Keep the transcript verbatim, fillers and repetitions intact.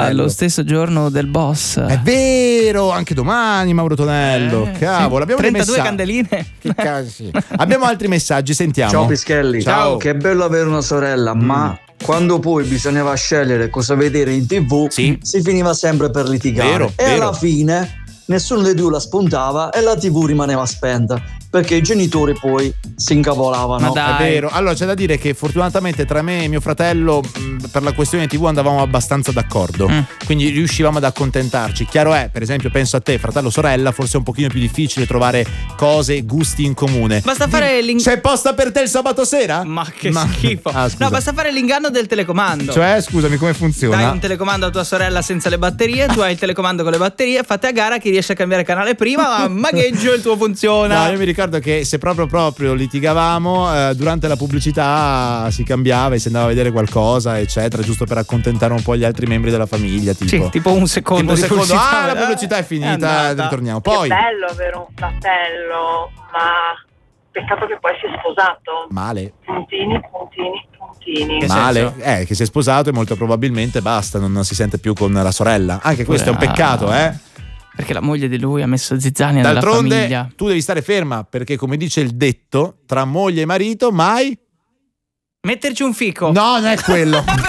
lo stesso giorno del boss. È vero, anche domani Mauro Tonello. Eh, Cavolo, sì. abbiamo dei trentadue messaggi. candeline. Che casi. Abbiamo altri messaggi, sentiamo. Ciao Pischelli. Ciao. Che bello avere una sorella, Mm. ma quando poi bisognava scegliere cosa vedere in tv, Sì. si finiva sempre per litigare. Vero, e vero. alla fine nessuno dei due la spuntava e la tv rimaneva spenta, perché i genitori poi si incavolavano. Ma dai. È vero, allora c'è da dire che fortunatamente tra me e mio fratello mh, per la questione tivù andavamo abbastanza d'accordo, Mm. quindi riuscivamo ad accontentarci. Chiaro è, per esempio, penso a te, fratello sorella, forse è un pochino più difficile trovare cose, gusti in comune. Basta fare l'ing- C'è posta per te il sabato sera? Ma che Ma- schifo. Ah, scusa. No, basta fare l'inganno del telecomando. Cioè, scusami, come funziona? Dai un telecomando a tua sorella senza le batterie, tu hai il telecomando con le batterie, fate a gara chi riesce a cambiare canale prima, ma magheggio il tuo funziona. No, io mi ricordo che se proprio proprio litigavamo, eh, durante la pubblicità si cambiava e si andava a vedere qualcosa, eccetera, giusto per accontentare un po' gli altri membri della famiglia. Tipo, Sì, tipo un secondo Tipo un di secondo, pubblicità. ah, la pubblicità è È finita, andata. ritorniamo. Che Poi, bello avere un fratello, ma peccato che poi sia sposato. male, Puntini, puntini, puntini. Che male, senso? eh, che si è sposato e molto probabilmente basta, non, non si sente più con la sorella. Anche questo è un Ah. peccato, eh. Perché la moglie di lui ha messo zizzania nella D'altronde famiglia. tu devi stare ferma perché, come dice il detto, tra moglie e marito mai. Metterci un fico. No, non è quello.